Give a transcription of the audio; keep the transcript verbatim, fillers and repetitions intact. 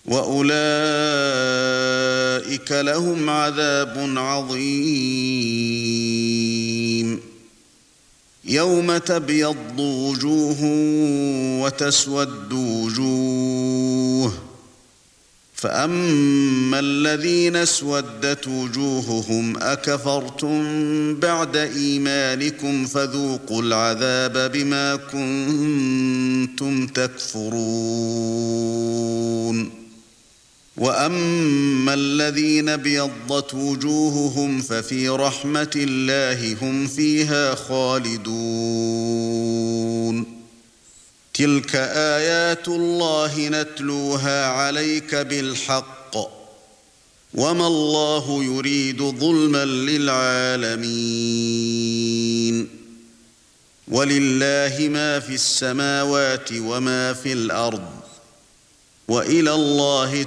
وأولئك لهم عذاب عظيم. يوم تبيض وجوه وتسود وجوه، فأما الذين اسودت وجوههم أكفرتم بعد إيمانكم فذوقوا العذاب بما كنتم تكفرون. وأما الذين ابيضت وجوههم ففي رحمة الله هم فيها خالدون. تلك آيات الله نتلوها عليك بالحق، وما الله يريد ظلما للعالمين. ولله ما في السماوات وما في الأرض، وإلى الله